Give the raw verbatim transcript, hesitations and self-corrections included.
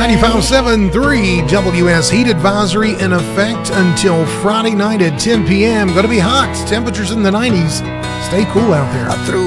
ninety-five point seven point three W S heat advisory in effect until Friday night at ten p.m. Going to be hot. Temperatures in the nineties. Stay cool out there. I threw